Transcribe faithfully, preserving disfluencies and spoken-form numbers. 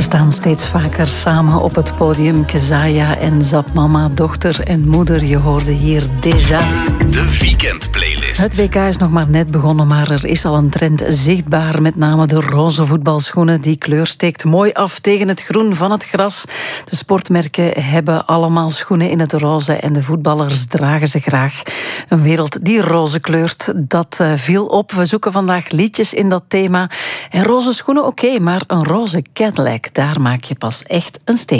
staan steeds vaker samen op het podium. Kezaya en Zapmama, dochter en moeder. Je hoorde hier Déjà. De weekendplaylist. Het W K is nog maar net begonnen, maar er is al een trend zichtbaar. Met name de roze voetbalschoenen. Die kleur steekt mooi af tegen het groen van het gras. De sportmerken hebben allemaal schoenen in het roze en de voetballers dragen ze graag. Een wereld die roze kleurt, dat uh, viel op. We zoeken vandaag liedjes in dat thema. En roze schoenen, oké, okay, maar een roze Cadillac, daar maak je pas echt een steek.